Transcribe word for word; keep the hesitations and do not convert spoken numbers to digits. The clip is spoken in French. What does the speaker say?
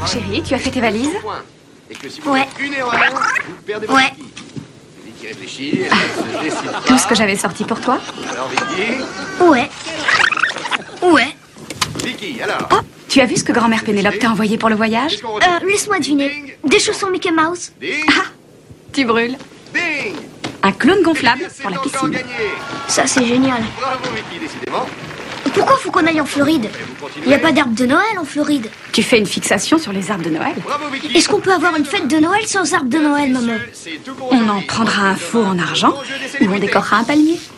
Chérie, tu as fait tes valises? Et que si vous Ouais. faites une erreur, vous perdez votre Ouais. Vicky. Vicky réfléchit, elle se décide pas. Tout ce que j'avais sorti pour toi? Alors Vicky, Ouais. Ouais. Vicky, alors. Oh, tu as vu ce que grand-mère Pénélope t'a envoyé pour le voyage? Qu'est-ce qu'on retrouve? Euh, laisse-moi deviner. Des chaussons Mickey Mouse. Ding, Ah, tu brûles. ding. Un clone Eh gonflable bien, c'est pour la encore piscine. gagné. Ça, c'est génial. Bravo Vicky, décidément. Pourquoi faut qu'on aille en Floride? Vous continuez. Il n'y a pas d'arbre de Noël en Floride. Tu fais une fixation sur les arbres de Noël. Bravo Vicky. Est-ce qu'on peut avoir une fête de Noël sans arbre de Noël, maman? C'est tout pour On en aujourd'hui. prendra un four en argent Bon jeu des ou on célébrités. décorera un palmier.